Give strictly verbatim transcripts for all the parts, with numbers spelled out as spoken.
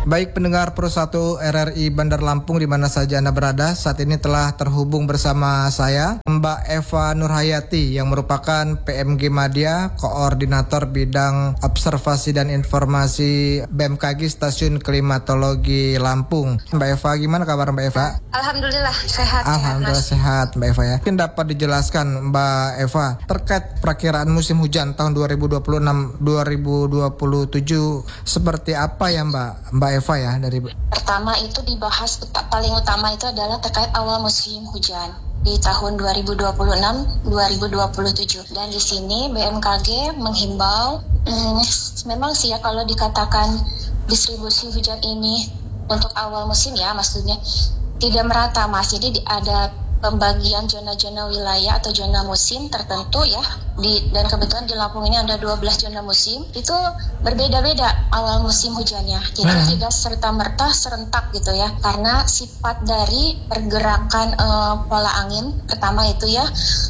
Baik pendengar Pro satu R R I Bandar Lampung di mana saja Anda berada, saat ini telah terhubung bersama saya Mbak Eva Nurhayati yang merupakan P M G Madya, Koordinator Bidang Observasi dan Informasi B M K G Stasiun Klimatologi Lampung. Mbak Eva, gimana kabar Mbak Eva? Alhamdulillah sehat. Alhamdulillah sehat, sehat Mbak Eva ya. Mungkin dapat dijelaskan Mbak Eva terkait perakiraan musim hujan tahun dua ribu dua puluh enam dua ribu dua puluh tujuh seperti apa ya Mbak Mbak Eva ya dari pertama itu dibahas paling utama itu adalah terkait awal musim hujan di tahun dua ribu dua puluh enam dua ribu dua puluh tujuh, dan di sini B M K G menghimbau hmm, memang sih ya kalau dikatakan distribusi hujan ini untuk awal musim ya maksudnya tidak merata Mas, jadi ada pembagian zona-zona wilayah atau zona musim tertentu ya di, dan kebetulan di Lampung ini ada dua belas zona musim, itu berbeda-beda awal musim hujannya, jadi hmm. tidak serta-merta serentak gitu ya, karena sifat dari pergerakan uh, pola angin pertama itu ya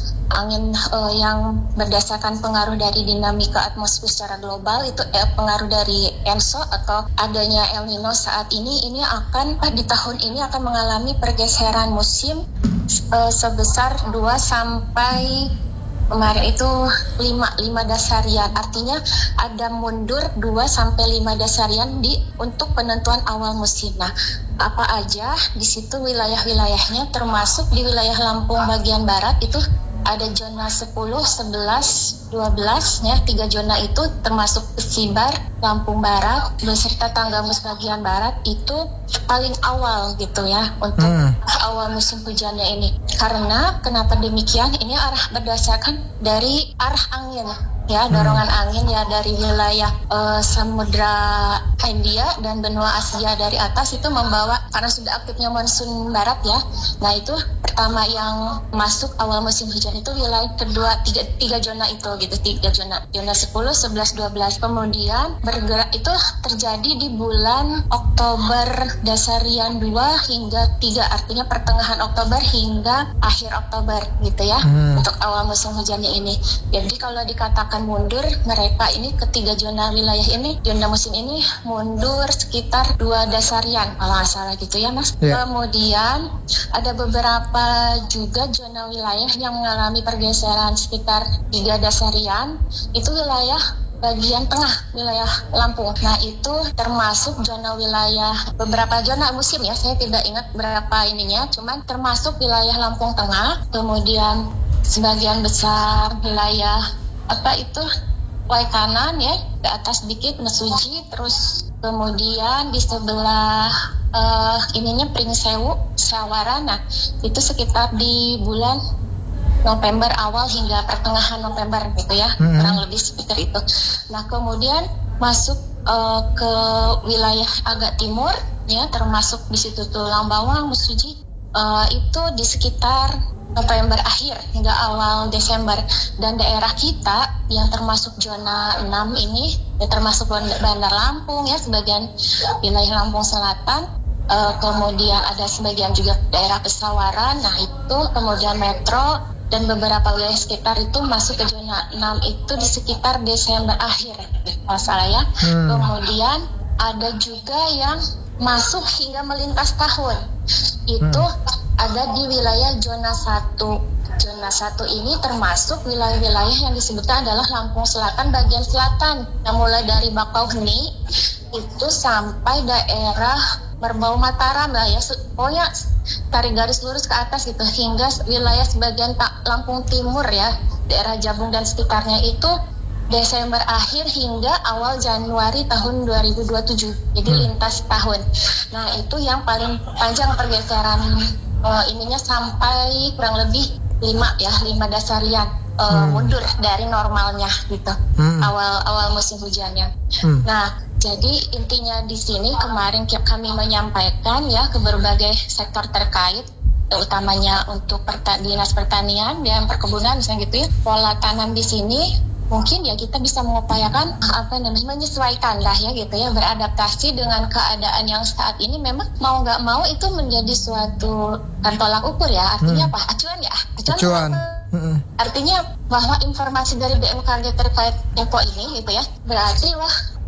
angin uh, yang berdasarkan pengaruh dari dinamika atmosfer secara global itu eh, pengaruh dari ENSO atau adanya El Nino saat ini ini akan eh, di tahun ini akan mengalami pergeseran musim uh, sebesar dua sampai kemarin itu lima dasarian, artinya ada mundur dua sampai lima dasarian di untuk penentuan awal musim. Nah, apa aja di situ wilayah-wilayahnya, termasuk di wilayah Lampung bagian barat itu ada zona sepuluh, sebelas, dua belas ya, tiga zona itu termasuk Sibar, Lampung Barat beserta Tanggamus bagian barat itu paling awal gitu ya untuk hmm. awal musim hujannya ini. Karena kenapa demikian? Ini arah berdasarkan dari arah angin ya, dorongan hmm. angin ya dari wilayah uh, Samudra Hindia dan benua Asia dari atas itu membawa, karena sudah aktifnya monsun barat ya. Nah itu pertama yang masuk awal musim hujan itu wilayah kedua tiga, tiga zona itu gitu, tiga zona, zona sepuluh, sebelas, dua belas. Kemudian bergerak itu terjadi di bulan Oktober dasarian dua hingga tiga, artinya pertengahan Oktober hingga akhir Oktober gitu ya hmm. untuk awal musim hujannya ini. Jadi kalau dikatakan mundur, mereka ini ketiga zona wilayah ini, zona musim ini mundur sekitar dua dasarian kalau nggak salah gitu ya Mas. Yeah. Kemudian ada beberapa juga zona wilayah yang mengalami pergeseran sekitar tiga dasarian, itu wilayah bagian tengah wilayah Lampung. Nah itu termasuk zona wilayah beberapa zona musim ya, saya tidak ingat berapa ininya, cuman termasuk wilayah Lampung Tengah, kemudian sebagian besar wilayah apa itu Wai Kanan ya, ke atas dikit Mesuji, terus kemudian di sebelah uh, ininya Pringsewu, Sawara. Nah itu sekitar di bulan November awal hingga pertengahan November gitu ya, mm-hmm. kurang lebih seperti itu. Nah kemudian masuk uh, ke wilayah agak timur ya, termasuk di situ Tulang Bawang, Mesuji, uh, itu di sekitar November akhir hingga awal Desember. Dan daerah kita yang termasuk zona enam ini ya, termasuk Bandar Lampung ya, sebagian wilayah Lampung Selatan, uh, kemudian ada sebagian juga daerah Pesawaran. Nah itu kemudian Metro dan beberapa wilayah sekitar itu masuk ke zona enam itu di sekitar Desember akhir kalau salah ya. hmm. Kemudian ada juga yang masuk hingga melintas tahun itu hmm. ada di wilayah zona satu. Zona satu ini termasuk wilayah-wilayah yang disebutkan adalah Lampung Selatan bagian selatan, yang mulai dari Bakauheni itu sampai daerah Merbau Mataram lah ya, pokoknya tarik garis lurus ke atas gitu hingga wilayah sebagian Lampung Timur ya, daerah Jabung dan sekitarnya itu Desember akhir hingga awal Januari tahun dua ribu dua puluh tujuh, jadi hmm. lintas tahun. Nah itu yang paling panjang pergeseran uh, ininya sampai kurang lebih lima ya, lima dasarian uh, hmm. mundur dari normalnya gitu hmm. awal awal musim hujannya. Hmm. Nah jadi intinya di sini kemarin kami menyampaikan ya ke berbagai sektor terkait, utamanya untuk perta- dinas pertanian dan perkebunan misalnya gitu ya, pola tanam di sini mungkin ya kita bisa mengupayakan apa namanya menyesuaikan lah ya gitu ya, beradaptasi dengan keadaan yang saat ini. Memang mau nggak mau itu menjadi suatu kan tolak ukur ya, artinya hmm. apa acuan ya acuan, acuan. Hmm. Artinya bahwa informasi dari B M K G terkait info ini gitu ya, berarti wah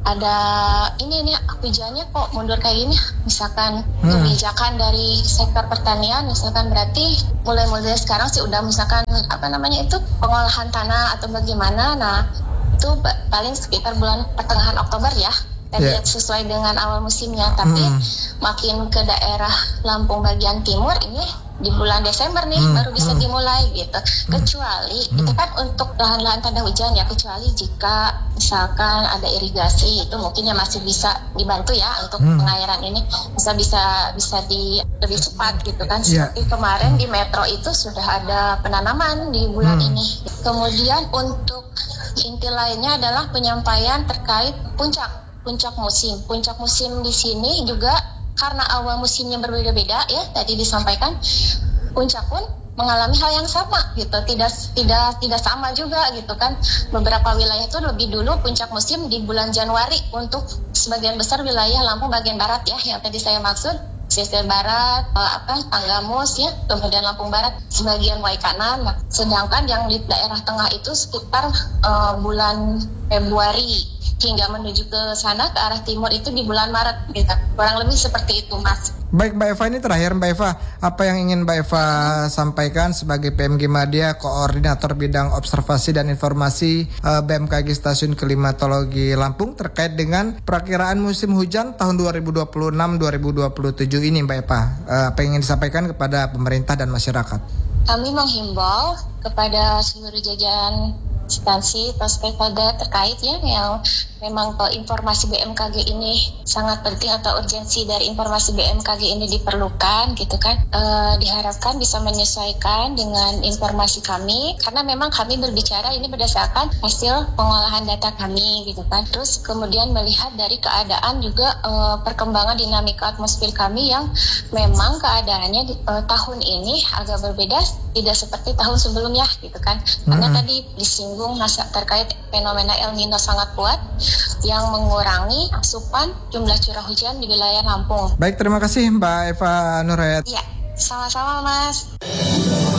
ada ini nih hujannya kok mundur kayak gini, misalkan Hmm. kebijakan dari sektor pertanian, misalkan berarti mulai mulai sekarang sih udah misalkan apa namanya itu pengolahan tanah atau bagaimana. Nah itu ba- paling sekitar bulan pertengahan Oktober ya, tadi Yeah. sesuai dengan awal musimnya. Tapi Hmm. makin ke daerah Lampung bagian timur ini di bulan Desember nih Hmm, baru bisa hmm. dimulai gitu. Kecuali itu kan untuk lahan-lahan tanda hujan ya, kecuali jika misalkan ada irigasi itu mungkin ya masih bisa dibantu ya untuk Hmm. pengairan ini bisa bisa bisa di lebih cepat gitu kan. Iya. Seperti kemarin di Metro itu sudah ada penanaman di bulan Hmm. ini. Kemudian untuk inti lainnya adalah penyampaian terkait puncak puncak musim. Puncak musim di sini juga karena awal musimnya berbeda-beda ya, tadi disampaikan puncak pun mengalami hal yang sama gitu, tidak tidak tidak sama juga gitu kan. Beberapa wilayah itu lebih dulu puncak musim di bulan Januari untuk sebagian besar wilayah Lampung bagian barat ya, yang tadi saya maksud pesisir barat, eh, apa Tanggamus ya, kemudian Lampung Barat, sebagian Waikanan. Nah, sedangkan yang di daerah tengah itu sekitar eh, bulan Februari hingga menuju ke sana ke arah timur itu di bulan Maret gitu. Kurang lebih seperti itu, Mas. Baik Mbak Eva, ini terakhir Mbak Eva, apa yang ingin Mbak Eva sampaikan sebagai P M G Madya, Koordinator Bidang Observasi dan Informasi eh, B M K G Stasiun Klimatologi Lampung terkait dengan perakiraan musim hujan tahun dua ribu dua puluh enam dua ribu dua puluh tujuh ini Mbak Eva, eh, apa yang ingin disampaikan kepada pemerintah dan masyarakat? Kami menghimbau kepada seluruh jajaran instansi atau stakeholder terkait ya yang memang kalau informasi B M K G ini sangat penting atau urgensi dari informasi B M K G ini diperlukan gitu kan, e, diharapkan bisa menyesuaikan dengan informasi kami karena memang kami berbicara ini berdasarkan hasil pengolahan data kami gitu kan. Terus kemudian melihat dari keadaan juga e, perkembangan dinamika atmosfer kami yang memang keadaannya di, e, tahun ini agak berbeda, tidak seperti tahun sebelumnya gitu kan. Karena Hmm. tadi disinggung masa terkait fenomena El Nino sangat kuat yang mengurangi asupan jumlah curah hujan di wilayah Lampung. Baik, terima kasih Mbak Eva Nurhayati. Iya, sama-sama Mas.